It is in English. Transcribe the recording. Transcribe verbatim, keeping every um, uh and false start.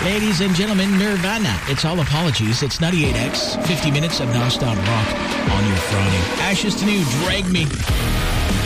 Ladies and gentlemen, Nirvana. It's all apologies. It's ninety-eight X, fifty minutes of nonstop rock on your Friday. Ashes to New, Drag Me.